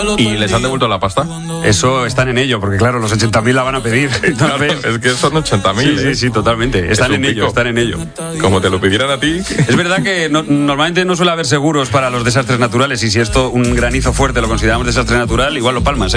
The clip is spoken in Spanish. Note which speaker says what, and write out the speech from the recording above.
Speaker 1: ¿Y les han devuelto la pasta?
Speaker 2: Eso están en ello, porque claro, los 80.000 la van a pedir. Entonces,
Speaker 1: es que son 80.000.
Speaker 2: Sí, totalmente. Están en ello.
Speaker 1: Como te lo pidieran a ti.
Speaker 2: Es verdad que normalmente no suele haber seguros para los desastres naturales, y si esto, un granizo fuerte, lo consideramos desastre natural, igual lo palmas, ¿eh?